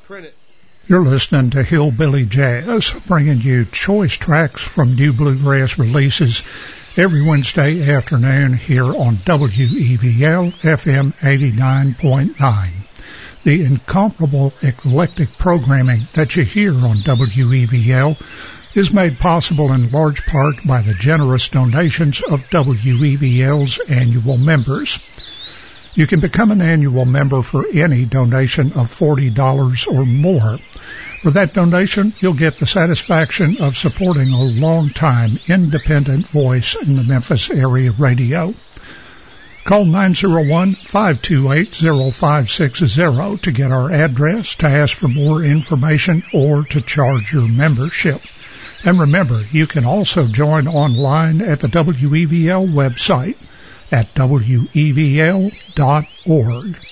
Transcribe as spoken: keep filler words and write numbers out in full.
Print it. You're listening to Hillbilly Jazz, bringing you choice tracks from new bluegrass releases every Wednesday afternoon here on W E V L F M eighty-nine point nine. The incomparable eclectic programming that you hear on W E V L is made possible in large part by the generous donations of W E V L's annual members. You can become an annual member for any donation of forty dollars or more. For that donation, you'll get the satisfaction of supporting a long-time independent voice in the Memphis area radio. Call nine oh one, five two eight, oh five six oh to get our address, to ask for more information, or to charge your membership. And remember, you can also join online at the W E V L website at W E V L dot org.